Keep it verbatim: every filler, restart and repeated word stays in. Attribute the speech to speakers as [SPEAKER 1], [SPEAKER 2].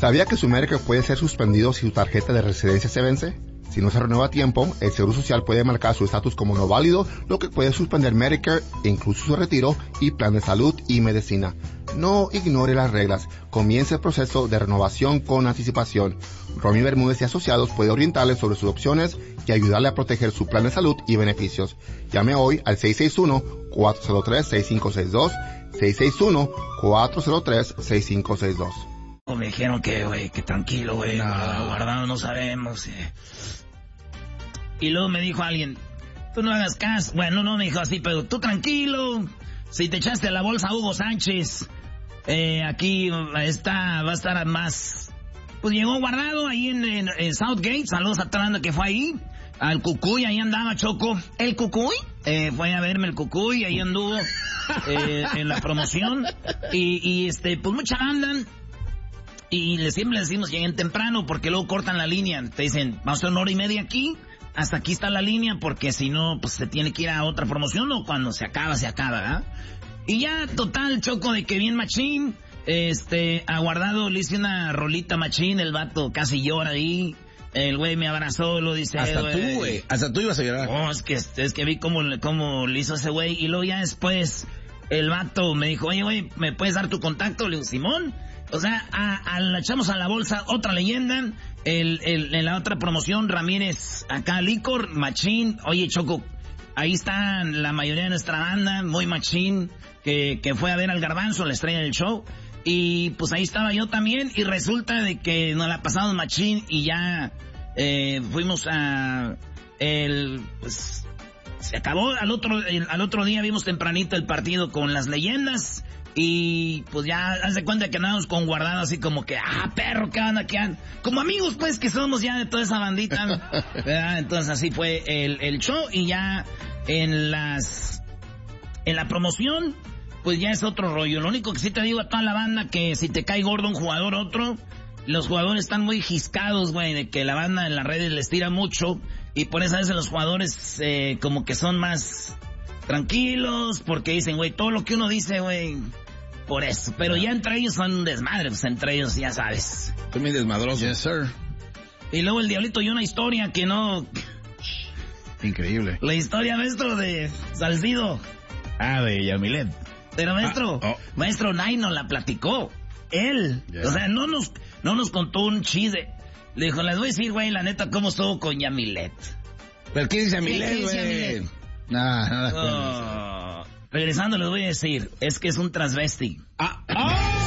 [SPEAKER 1] ¿Sabía que su Medicare puede ser suspendido si su tarjeta de residencia se vence? Si no se renueva a tiempo, el Seguro Social puede marcar su estatus como no válido, lo que puede suspender Medicare, incluso su retiro y plan de salud y medicina. No ignore las reglas. Comience el proceso de renovación con anticipación. Romy Bermúdez y Asociados puede orientarle sobre sus opciones y ayudarle a proteger su plan de salud y beneficios. Llame hoy al seis seis uno, cuatro cero tres, seis cinco seis dos, seis seis uno, cuatro cero tres, seis cinco seis dos.
[SPEAKER 2] Me dijeron que, güey, que tranquilo, güey, no. guardado no sabemos. Eh. Y luego me dijo alguien, tú no hagas caso. Bueno, no me dijo así, pero tú tranquilo. Si te echaste a la bolsa a Hugo Sánchez, eh, aquí está, va a estar más... Pues llegó guardado ahí en, en, en Southgate, saludos a Tranda que fue ahí. Al Cucuy, ahí andaba Choco. ¿El Cucuy? Eh, fue a verme el Cucuy, ahí anduvo eh, en la promoción. Y, y este, pues mucha andan. Y le, siempre les decimos lleguen temprano porque luego cortan la línea. Te dicen, vamos a hacer una hora y media aquí, hasta aquí está la línea, porque si no, pues se tiene que ir a otra promoción o cuando se acaba, se acaba, ¿verdad? Y ya, total, Choco, de que bien machín, este, aguardado, le hice una rolita machín, el vato casi llora ahí, el güey me abrazó, lo dice.
[SPEAKER 3] Hasta tú, güey, hasta tú ibas a llorar.
[SPEAKER 2] No, es que, es que vi cómo, cómo le hizo ese güey, y luego ya después, el vato me dijo, oye, güey, ¿me puedes dar tu contacto? Le digo, Simón. O sea, a, a, la echamos a la bolsa otra leyenda, el, el, en la otra promoción, Ramírez, acá Licor, machín, oye Choco, ahí están la mayoría de nuestra banda, muy machín, que, que fue a ver al Garbanzo, la estrella del show, y pues ahí estaba yo también, y resulta de que nos la pasamos machín, y ya eh, fuimos a, el, pues, se acabó, al otro, el, al otro día vimos tempranito el partido con las leyendas, y pues ya, haz de cuenta que andamos con guardado así como que, ah, perro, ¿qué onda? ¿Qué onda? Como amigos, pues, que somos ya de toda esa bandita, ¿verdad? Entonces así fue el, el show y ya en las, en la promoción, pues ya es otro rollo. Lo único que sí te digo a toda la banda que si te cae gordo un jugador otro, los jugadores están muy jiscados, güey, de que la banda en las redes les tira mucho y por eso a veces los jugadores eh, como que son más tranquilos porque dicen, güey, todo lo que uno dice, güey... Por eso, pero ya entre ellos son un desmadre, pues entre ellos ya sabes.
[SPEAKER 3] Son muy desmadrosos.
[SPEAKER 2] Yes, sir. Y luego el Diablito y una historia que no...
[SPEAKER 3] Increíble.
[SPEAKER 2] La historia, maestro, de Salcido.
[SPEAKER 3] Ah, de Yamilet.
[SPEAKER 2] Pero maestro, ah, oh. maestro Nay nos la platicó. Él. Yeah. O sea, no nos, no nos contó un chiste. Le dijo, les voy a decir, güey, la neta, cómo estuvo con Yamilet.
[SPEAKER 3] ¿Pero qué dice Yamilet, güey? Nah, nada.
[SPEAKER 2] Oh. Regresando les voy a decir, es que es un transvesti.
[SPEAKER 3] ¡Ah! ¡Oh!